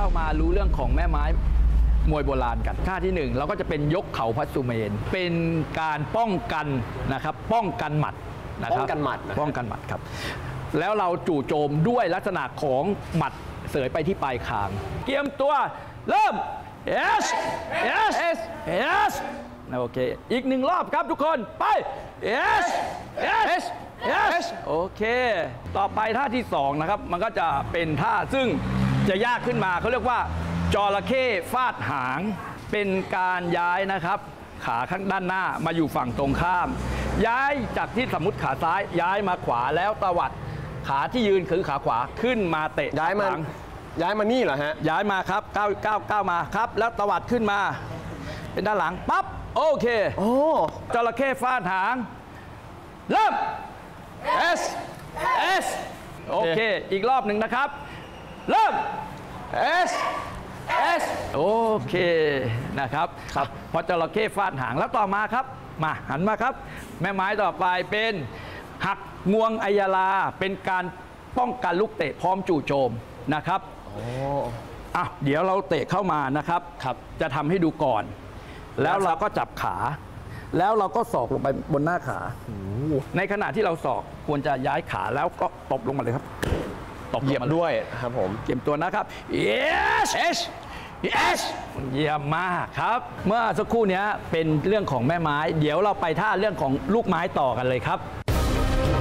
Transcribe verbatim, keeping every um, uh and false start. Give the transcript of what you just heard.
เรามารู้เรื่องของแม่ไม้มวยโบราณกันท่าที่หนึ่งเราก็จะเป็นยกเข่าพัสสุเมนเป็นการป้องกันนะครับป้องกันหมัดนะครับป้องกันหมัดป้องกันหมัดครับแล้วเราจู่โจมด้วยลักษณะของหมัดเสยไปที่ปลายคางเตรียมตัวเริ่ม yes yes yes โอเคอีกหนึ่งรอบครับทุกคนไป yes yes yes โอเคต่อไปท่าที่สองนะครับมันก็จะเป็นท่าซึ่งจะยากขึ้นมาเขาเรียกว่าจระเข้ฟาดหางเป็นการย้ายนะครับขาข้างด้านหน้ามาอยู่ฝั่งตรงข้ามย้ายจากที่สมมติขาซ้ายย้ายมาขวาแล้วตวัดขาที่ยืนคือขาขวาขึ้นมาเตะย้ายมาย้ายมานี่เหรอฮะย้ายมาครับก้าวก้าวก้าวมาครับแล้วตวัดขึ้นมาเป็นด้านหลังปั๊บโอเคโอ้จระเข้ฟาดหางเริ่ม S S โอเคอีกรอบหนึ่งนะครับเริ่ม S S โอเคนะครับครับพอจระเข้ฟาดหางแล้วต่อมาครับมาหันมาครับแม่ไม้ต่อไปเป็นหักงวงอัยลาเป็นการป้องกันลูกเตะพร้อมจู่โจมนะครับโอ้อ่ะเดี๋ยวเราเตะเข้ามานะครับครับจะทำให้ดูก่อนแล้วเราก็จับขาแล้วเราก็ศอกลงไปบนหน้าขาในขณะที่เราศอกควรจะย้ายขาแล้วก็ตบลงมาเลยครับตบเหยียบด้วยครับผมเตรียมตัวนะครับ yes yes yes เยี่ยมมากครับเมื่อสักครู่นี้เป็นเรื่องของแม่ไม้เดี๋ยวเราไปท่าเรื่องของลูกไม้ต่อกันเลยครับ